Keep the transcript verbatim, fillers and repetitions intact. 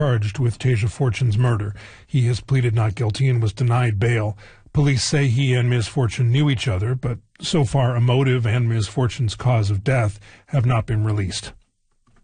charged with Tasia Fortune's murder. He has pleaded not guilty and was denied bail. Police say he and Miz Fortune knew each other, but so far a motive and Miz Fortune's cause of death have not been released.